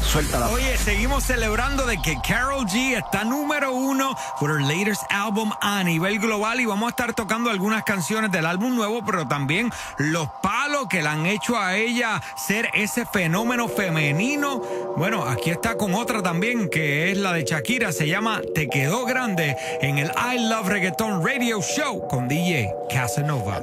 Suéltala. Oye, seguimos celebrando de que Karol G está número 1 por her latest album a nivel global y vamos a estar tocando algunas canciones del álbum nuevo, pero también los palos que le han hecho a ella ser ese fenómeno femenino. Bueno, aquí está con otra también que es la de Shakira, se llama Te Quedó Grande en el I Love Reggaeton Radio Show con DJ Casanova.